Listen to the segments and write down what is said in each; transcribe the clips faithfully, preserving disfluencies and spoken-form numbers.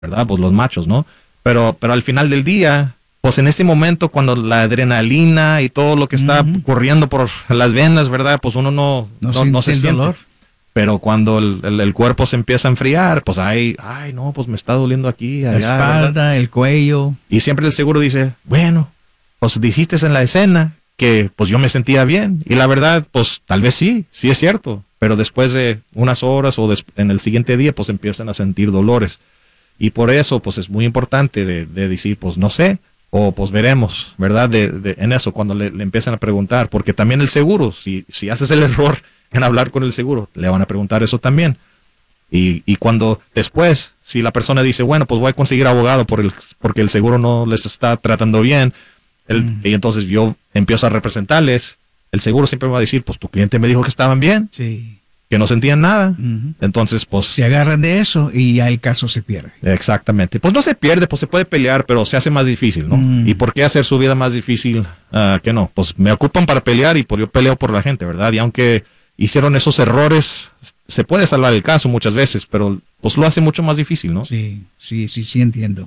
¿verdad? Pues los machos, ¿no? Pero, pero al final del día, pues en ese momento cuando la adrenalina y todo lo que está uh-huh. corriendo por las venas, ¿verdad? Pues uno no, no, no, no se siente. Dolor. Pero cuando el, el, el cuerpo se empieza a enfriar, pues ay, ay, no, pues me está doliendo aquí, allá, la espalda, ¿verdad? El cuello. Y siempre el seguro dice, bueno, pues dijiste en la escena que pues yo me sentía bien. Y la verdad, pues tal vez sí, sí es cierto. Pero después de unas horas o des- en el siguiente día, pues empiezan a sentir dolores. Y por eso, pues es muy importante de, de decir, pues no sé, o pues veremos, ¿verdad? De, de, en eso, cuando le, le empiezan a preguntar. Porque también el seguro, si, si haces el error en hablar con el seguro, le van a preguntar eso también. Y, y cuando después, si la persona dice, bueno, pues voy a conseguir abogado por el, porque el seguro no les está tratando bien, el, mm. y entonces yo empiezo a representarles, el seguro siempre me va a decir, pues tu cliente me dijo que estaban bien, sí. que no sentían nada. Uh-huh. Entonces, pues... se agarran de eso y ya el caso se pierde. Exactamente. Pues no se pierde, pues se puede pelear, pero se hace más difícil, ¿no? Mm. ¿Y por qué hacer su vida más difícil uh, que no? Pues me ocupan para pelear y pues yo peleo por la gente, ¿verdad? Y aunque hicieron esos errores, se puede salvar el caso muchas veces, pero pues lo hace mucho más difícil, ¿no? Sí, sí, sí, sí entiendo.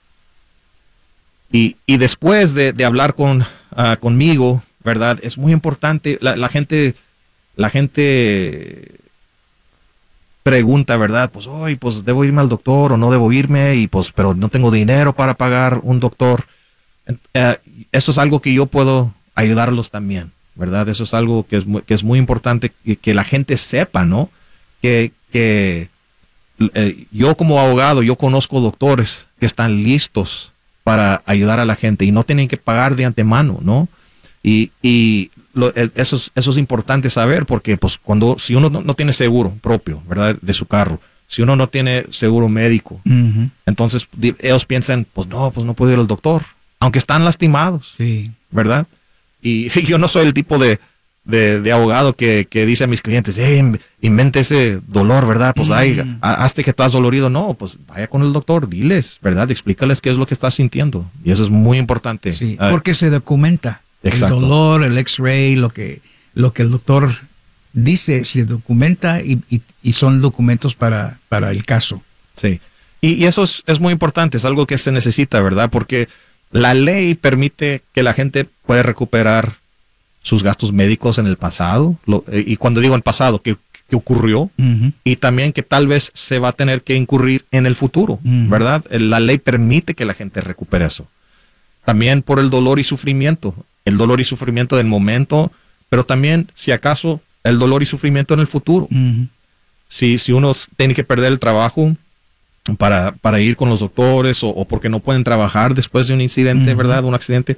Y, y después de, de hablar con uh, conmigo, ¿verdad? Es muy importante, la, la gente, la gente pregunta, ¿verdad? Pues, hoy, pues, ¿debo irme al doctor o no debo irme? Y pues, pero no tengo dinero para pagar un doctor. Uh, eso es algo que yo puedo ayudarlos también, ¿verdad? Eso es algo que es muy, que es muy importante que, que la gente sepa, ¿no? Que, que eh, yo como abogado, yo conozco doctores que están listos para ayudar a la gente y no tienen que pagar de antemano, ¿no? Y, y lo, eso, es, eso es importante saber porque pues cuando si uno no, no tiene seguro propio, ¿verdad? De su carro, si uno no tiene seguro médico, uh-huh. entonces ellos piensan, pues no, pues no puedo ir al doctor, aunque están lastimados, sí. ¿verdad? Y, y yo no soy el tipo de, de, de abogado que, que dice a mis clientes, hey, invente ese dolor, ¿verdad? Pues, ay, mm. hazte que estás dolorido. No, pues vaya con el doctor, diles, ¿verdad? Explícales qué es lo que estás sintiendo. Y eso es muy importante. Sí, uh, porque se documenta. Exacto. El dolor, el X-ray, lo que, lo que el doctor dice, se documenta y, y, y son documentos para, para el caso. Sí, y, y eso es, es muy importante, es algo que se necesita, ¿verdad? Porque la ley permite que la gente pueda recuperar sus gastos médicos en el pasado, lo, y cuando digo en pasado, que, que ocurrió, uh-huh. y también que tal vez se va a tener que incurrir en el futuro, uh-huh. ¿verdad? La ley permite que la gente recupere eso. También por el dolor y sufrimiento, el dolor y sufrimiento del momento, pero también, si acaso, el dolor y sufrimiento en el futuro. Uh-huh. Si, si uno tiene que perder el trabajo para, para ir con los doctores o, o porque no pueden trabajar después de un incidente, uh-huh. ¿verdad? Un accidente.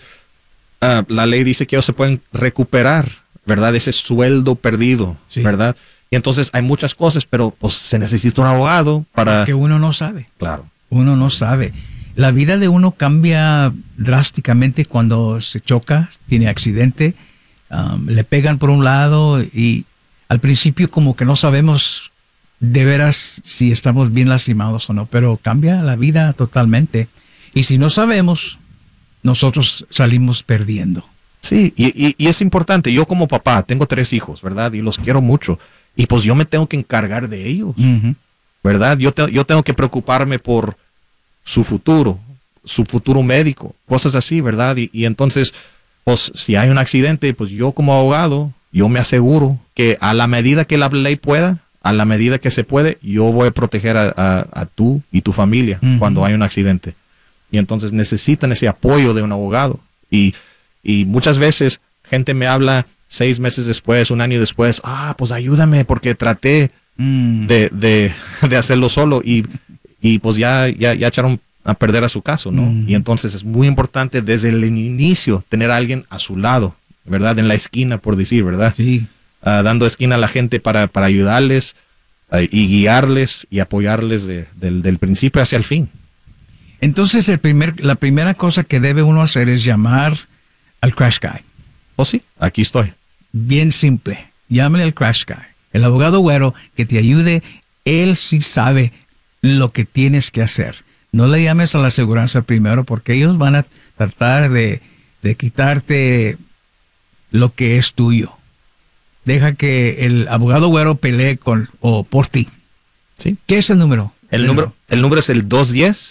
Uh, la ley dice que ellos se pueden recuperar, ¿verdad? Ese sueldo perdido, sí. ¿verdad? Y entonces hay muchas cosas, pero pues se necesita un abogado para... Que uno no sabe. Claro. Uno no sabe. La vida de uno cambia drásticamente cuando se choca, tiene accidente, um, le pegan por un lado y al principio como que no sabemos de veras si estamos bien lastimados o no, pero cambia la vida totalmente. Y si no sabemos, nosotros salimos perdiendo. Sí, y, y, y es importante. Yo como papá tengo tres hijos, ¿verdad? Y los quiero mucho. Y pues yo me tengo que encargar de ellos, uh-huh. ¿verdad? Yo, te, yo tengo que preocuparme por su futuro, su futuro médico, cosas así, ¿verdad? Y, y entonces, pues si hay un accidente, pues yo como abogado, yo me aseguro que a la medida que la ley pueda, a la medida que se puede, yo voy a proteger a, a, a tú y tu familia uh-huh. cuando hay un accidente. Y entonces necesitan ese apoyo de un abogado. Y, y muchas veces gente me habla seis meses después, un año después, ah, pues ayúdame porque traté mm. de, de, de hacerlo solo y, y pues ya, ya, ya echaron a perder a su caso, ¿no? Mm. Y entonces es muy importante desde el inicio tener a alguien a su lado, ¿verdad? En la esquina, por decir, ¿verdad? Sí. Uh, dando esquina a la gente para, para ayudarles uh, y guiarles y apoyarles de, del, del principio hacia el fin. Entonces, el primer, la primera cosa que debe uno hacer es llamar al Crash Guy. Oh, sí, aquí estoy. Bien simple. Llámale al Crash Guy. El abogado güero que te ayude, él sí sabe lo que tienes que hacer. No le llames a la aseguranza primero porque ellos van a tratar de, de quitarte lo que es tuyo. Deja que el abogado güero pelee con, o por ti. Sí. ¿Qué es el número? El número, el número es el dos uno cero